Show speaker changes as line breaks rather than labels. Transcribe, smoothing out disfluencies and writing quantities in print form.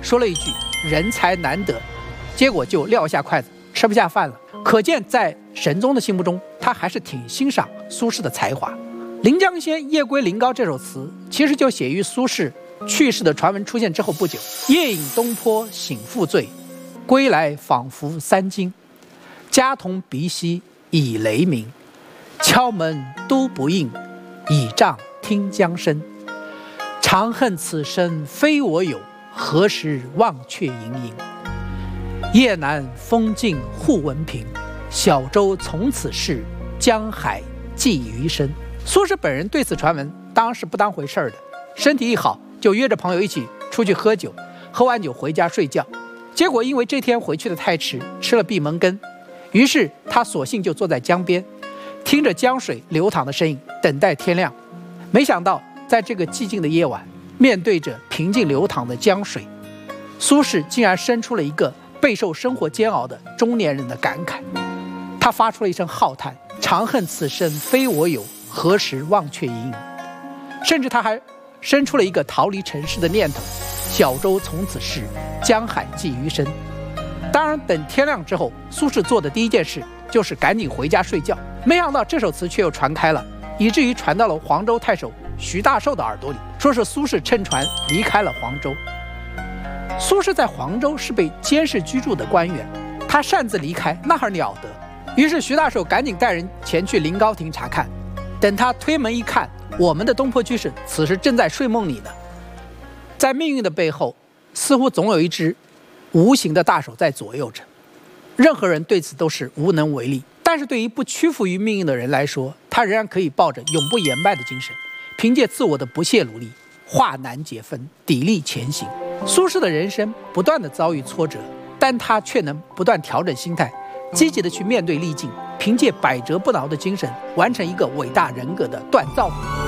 说了一句人才难得，结果就撂下筷子吃不下饭了。可见在神宗的心目中，他还是挺欣赏苏轼的才华。《临江仙·夜归临高》这首词其实就写于苏轼去世的传闻出现之后不久。夜饮东坡醒复醉，归来仿佛三更。家童鼻息已雷鸣，敲门都不应，倚杖听江声。长恨此身非我有，何时忘却营营。夜难风静忽闻平，小舟从此逝，江海寄余生。苏轼本人对此传闻当然是不当回事的，身体一好就约着朋友一起出去喝酒，喝完酒回家睡觉。结果因为这天回去的太迟，吃了闭门羹，于是他索性就坐在江边，听着江水流淌的声音，等待天亮。没想到在这个寂静的夜晚，面对着平静流淌的江水，苏轼竟然生出了一个备受生活煎熬的中年人的感慨。他发出了一声浩叹：长恨此身非我有，何时忘却营营。甚至他还生出了一个逃离尘世的念头：小舟从此逝，江海寄余生。当然等天亮之后，苏轼做的第一件事就是赶紧回家睡觉。没想到这首词却又传开了，以至于传到了黄州太守徐大寿的耳朵里，说是苏轼乘船离开了黄州。苏轼在黄州是被监视居住的官员，他擅自离开那还了得。于是徐大寿赶紧带人前去临高亭查看，等他推门一看，我们的东坡居士此时正在睡梦里呢。在命运的背后，似乎总有一只无形的大手在左右着，任何人对此都是无能为力。但是对于不屈服于命运的人来说，他仍然可以抱着永不言败的精神，凭借自我的不懈努力，化难解纷，砥砺前行。苏轼的人生不断的遭遇挫折，但他却能不断调整心态，积极的去面对逆境，凭借百折不挠的精神，完成一个伟大人格的锻造。